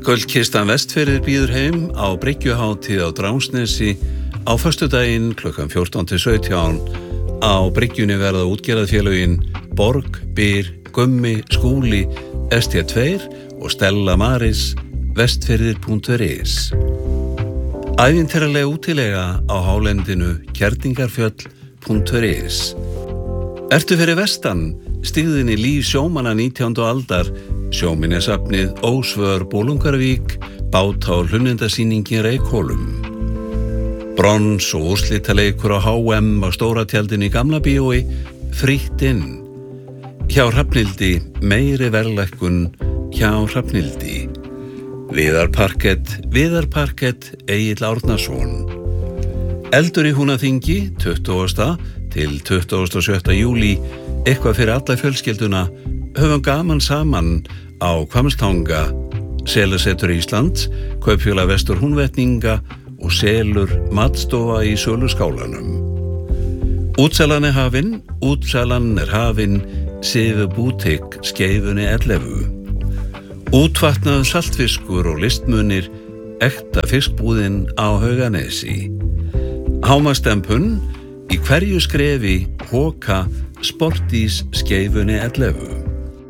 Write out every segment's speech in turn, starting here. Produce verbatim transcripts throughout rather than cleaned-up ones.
Gullkistan Vestfirðir býður heim á bryggjuhátíð á Drangsnesi á föstudaginn klukkan fjórtán til sautján. Á bryggjunni verða útgerðarfélögin Borg, Byr, Gummi, Skúli, S T tvö og Stella Maris, vestfirðir punktur is. Ævintýraleg útilega á hálendinu kertingarfjöll punktur is. Ertu fyrir vestan, stígðin í líf sjómanna nítjándu aldar, sjóminjasafnið Ósvör Bolungarvík, báta- og hlunnindasýningin Reykhólum. Brons og úrslitaleikur á H M á Stóratjaldinu í Gamla bíói, frítt inn. Hjá Hrafnhildi, meiri verðlækkun hjá Hrafnhildi. Viðarparkett, Viðarparkett, Egill Árnason. Eldur í Húnaþingi, tuttugasta til tuttugasta og sjötta júlí, eitthvað fyrir alla fjölskylduna, höfum gaman saman á Hvammstanga, Selasetur Íslands, Kaupfélag Vestur Húnvetninga og Selur matstofa í Söluskálanum. Útsalan er hafin, útsalan er hafin, Sifu bútik, Skeifunni ellefu. Útvatnaður saltfiskur og listmunir, ekta fiskbúðin á Hauganesi. Hámarkstempun, í hverju skrefi, Hóka, Sportís, Skeifunni ellefu.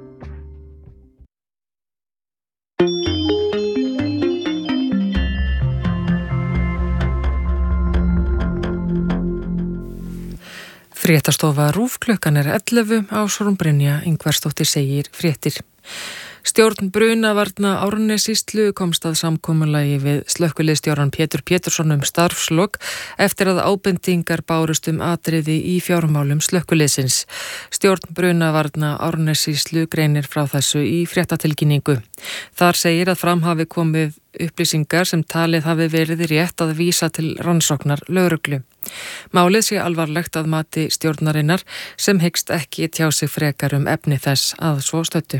Fréttastofa RÚV klukkan er ellefu, Ásrún Brynja Ingvarsdóttir segir fréttir. Stjórn Brunavarna Árnessýslu komst að samkomulagi við slökkviliðsstjórann Pétur Pétursson um starfslok eftir að ábendingar bárust um atriði í fjármálum slökkviliðsins. Stjórn Brunavarna Árnessýslu greinir frá þessu í fréttatilkynningu. Þar segir að fram hafi komið upplýsingar sem talið hafi verið rétt að vísa til rannsóknar lögreglu. Málið sé alvarlegt að mati stjórnarinnar sem hyggst ekki tjá sig frekar um efni þess að svo stöddu.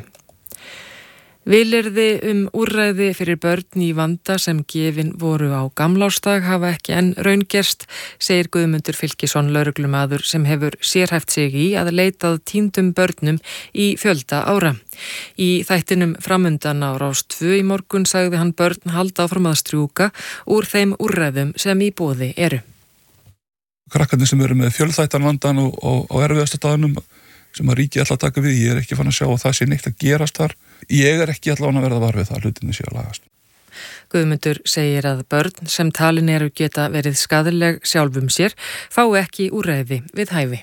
Vilyrði um úrræði fyrir börn í vanda sem gefin voru á gamlársdag hafa ekki enn raungerst, segir Guðmundur Fylkisson lögreglumaður sem hefur sérhæft sig í að leitað týndum börnum í fjölda ára. Í þættinum framundan á Rás tvö í morgun sagði hann börn halda áfram að strjúka úr þeim úrræðum sem í boði eru. Krakkarnir sem eru með fjölþættan vandan og, og, og erfiðasta staðnum sem að ríki ætla að taka við, ég er ekki fann að sjá að það sé neitt að gerast þar. Ég er ekki allavega að verða var við það, hlutinni sé að lagast. Guðmundur segir að börn sem talin eru geta verið skaðleg sjálfum sér fá ekki úrræði við hæfi.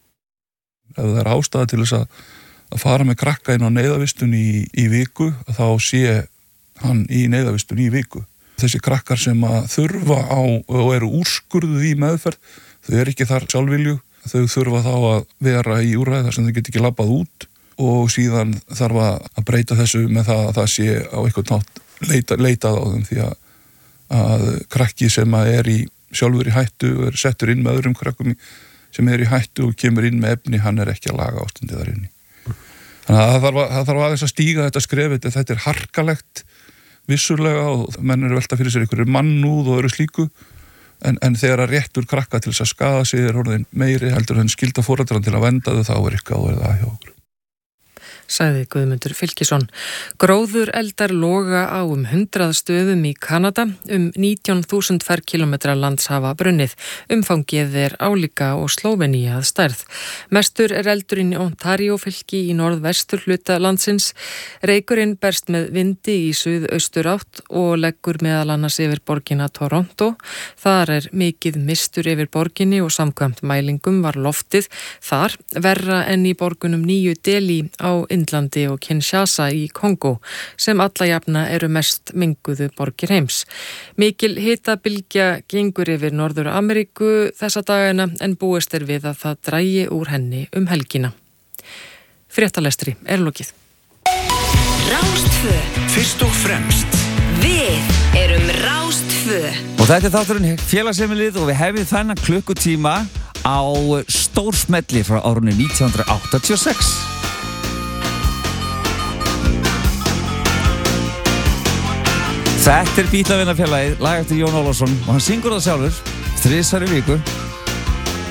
Ef það er ástæða til þess að, að fara með krakka inn á neyðavistun í, í viku, þá sé hann í neyðavistun í viku. Þessi krakkar sem að þurfa á og eru úrskurðuð í meðferð, þau eru ekki þar sjálfvilju, þau þurfa þá að vera í úrræði þar sem þau get ekki labbað út og síðan þarf að breyta þessu með það að það sé á eitthvað nátt leita, leitað á þeim því að, að krakki sem að er í sjálfur í hættu og er settur inn með öðrum krakkum sem er í hættu og kemur inn með efni, hann er ekki að laga ástandið þar inni. Þannig að það þarf, að, það þarf aðeins að stíga þetta skrefið, þetta er harkalegt vissulega og menn eru velta fyrir sér einhverju mannúð og öru slíku en, en þegar að réttur krakka til þess að skaða sig er orðin meiri heldur en skylda foreldrann til að venda þau, þá er eitthvað að verða hjá okkur. Sagði Guðmundur Fylkisson. Gróður eldar loga á um hundrað stöðum í Kanada, um nítján þúsund ferkílómetra lands hafa brunnið. Umfangið er álíka og Slóvenía að stærð. Mestur er eldurinn í Ontario fylki í norðvestur hluta landsins. Reykurinn berst með vindi í suðaustur átt og leggur meðal annars yfir borgina Toronto. Þar er mikið mistur yfir borginni og samkvæmt mælingum var loftið þar verra en í borgunum Nýju Delhi á Indlandi og Kinshasa í Kongo sem alla jafna eru mest menguðu borgir heims. Mikil hitabylgja gengur yfir Norður Ameríku þessa dagana en búist er við að það drægi úr henni um helgina. Fréttalestri er lokið. Rás tvö. Fyrst og fremst. Við erum Rás tvö. Og þetta er þátturinn Félagsheimilið og við hefum þennan klukkutíma á stórsmelli frá árunni nítján hundruð áttatíu og sex. Þetta er Bítlavinafélagið, lag eftir Jón Ólafsson og hann syngur það sjálfur þrisvar í viku.